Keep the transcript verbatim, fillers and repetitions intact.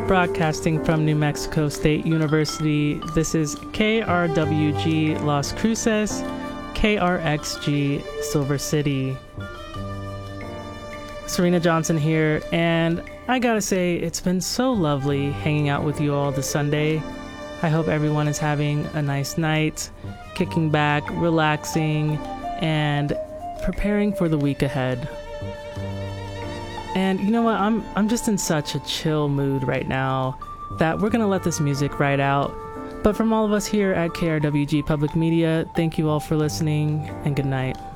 broadcasting from New Mexico State University. This is K R W G Las Cruces, K R X G Silver City. Serena Johnson here, and I gotta say, it's been so lovely hanging out with you all this Sunday. I hope everyone is having a nice night, kicking back, relaxing, and preparing for the week ahead. And you know what? I'm I'm just in such a chill mood right now that we're gonna let this music ride out. But from all of us here at K R W G Public Media, thank you all for listening, and good night.